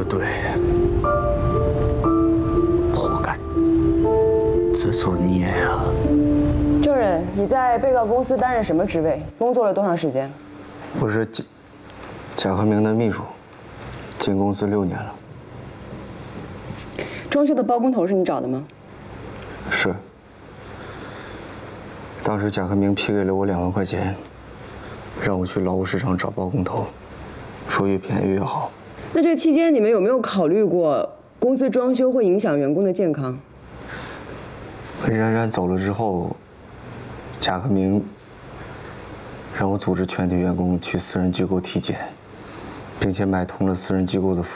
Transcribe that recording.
对，活该，自作孽呀！ 证人，你在被告公司担任什么职位？工作了多长时间？ 我是贾和明的秘书，进公司6年了。 装修的包工头是你找的吗？ 是。当时贾和明批给了我2万块钱，让我去劳务市场找包工头，说越便宜越好。 那这期间你们有没有考虑过公司装修会影响员工的健康？ 温冉冉走了之后，贾和明让我组织全体员工去私人机构体检，并且买通了私人机构的